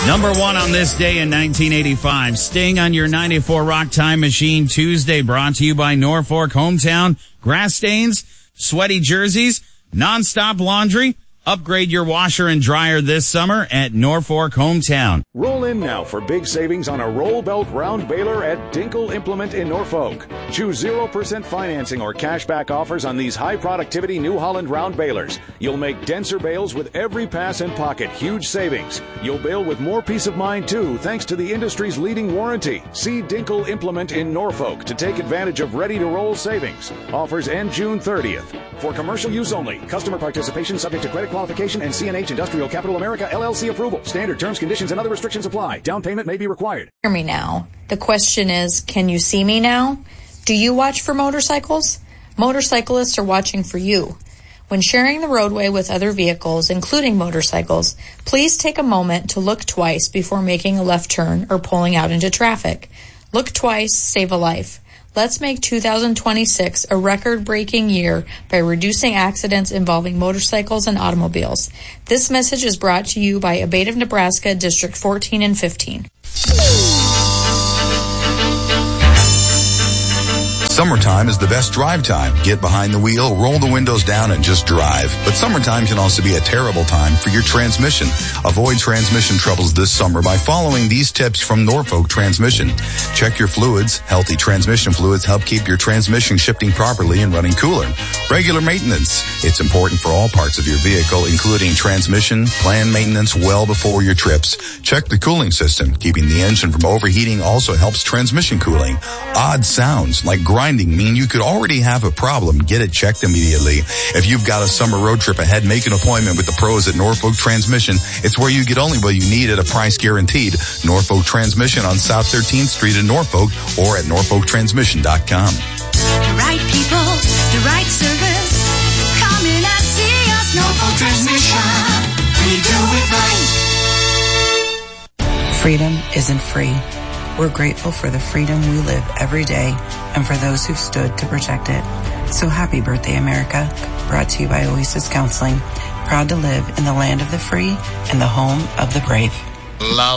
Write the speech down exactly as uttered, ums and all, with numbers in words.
Number one on this day in nineteen eighty-five, Sting on your ninety-four Rock Time Machine Tuesday, brought to you by Norfolk Hometown, grass stains, sweaty jerseys, nonstop laundry. Upgrade your washer and dryer this summer at Norfolk Hometown. Roll in now for big savings on a roll belt round baler at Dinkle Implement in Norfolk. Choose zero percent financing or cashback offers on these high productivity New Holland round balers. You'll make denser bales with every pass and pocket. Huge savings. You'll bale with more peace of mind too, thanks to the industry's leading warranty. See Dinkle Implement in Norfolk to take advantage of ready to roll savings. Offers end June thirtieth. For commercial use only. Customer participation subject to credit qualification and C N H Industrial Capital America L L C approval. Standard terms, conditions, and other restrictions apply. Down payment may be required. Hear me now. The question is, can you see me now? Do you watch for motorcycles? Motorcyclists are watching for you. When sharing the roadway with other vehicles, including motorcycles, please take a moment to look twice before making a left turn or pulling out into traffic. Look twice, save a life. Let's make two thousand twenty-six a record-breaking year by reducing accidents involving motorcycles and automobiles. This message is brought to you by Abate of Nebraska, District fourteen and fifteen. Summertime is the best drive time. Get behind the wheel, roll the windows down, and just drive. But summertime can also be a terrible time for your transmission. Avoid transmission troubles this summer by following these tips from Norfolk Transmission. Check your fluids. Healthy transmission fluids help keep your transmission shifting properly and running cooler. Regular maintenance. It's important for all parts of your vehicle, including transmission. Plan maintenance well before your trips. Check the cooling system. Keeping the engine from overheating also helps transmission cooling. Odd sounds like grinding mean you could already have a problem. Get it checked immediately. If you've got a summer road trip ahead, make an appointment with the pros at Norfolk Transmission. It's where you get only what you need at a price guaranteed. Norfolk Transmission on South thirteenth Street in Norfolk or at norfolk transmission dot com. The right people, the right service. Come in and see us, Norfolk Transmission. We do it right. Freedom isn't free. We're grateful for the freedom we live every day and for those who've stood to protect it. So happy birthday, America. Brought to you by Oasis Counseling. Proud to live in the land of the free and the home of the brave. Love.